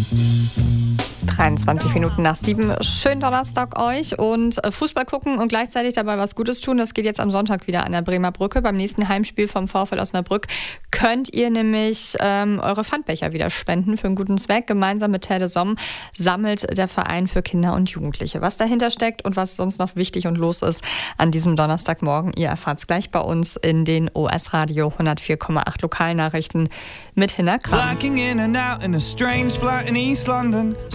23 Minuten nach 7. Schönen Donnerstag euch und Fußball gucken und gleichzeitig dabei was Gutes tun. Das geht jetzt am Sonntag wieder an der Bremer Brücke. Beim nächsten Heimspiel vom VfL Osnabrück könnt ihr nämlich eure Pfandbecher wieder spenden für einen guten Zweck. Gemeinsam mit Terre de Somme sammelt der Verein für Kinder und Jugendliche. Was dahinter steckt und was sonst noch wichtig und los ist an diesem Donnerstagmorgen, ihr erfahrt es gleich bei uns in den OS Radio 104,8 Lokalnachrichten mit Hinner Kram.